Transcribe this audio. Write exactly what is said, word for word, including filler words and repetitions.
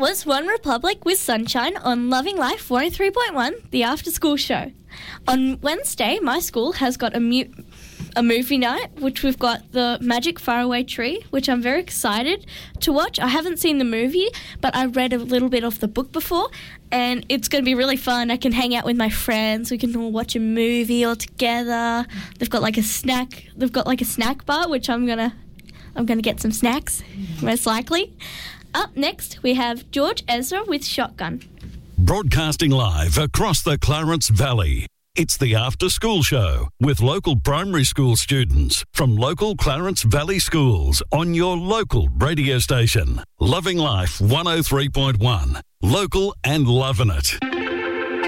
was One Republic with Sunshine on Loving Life one oh three point one, the after school show. On Wednesday, my school has got a, mu- a movie night, which we've got The Magic Faraway Tree, which I'm very excited to watch. I haven't seen the movie, but I read a little bit of the book before, and it's going to be really fun. I can hang out with my friends. We can all watch a movie all together. They've got like a snack. They've got like a snack bar, which I'm gonna, I'm gonna get some snacks, most likely. Up next, we have George Ezra with Shotgun. Broadcasting live across the Clarence Valley. It's the After School Show with local primary school students from local Clarence Valley schools on your local radio station. Loving Life one oh three point one. Local and loving it.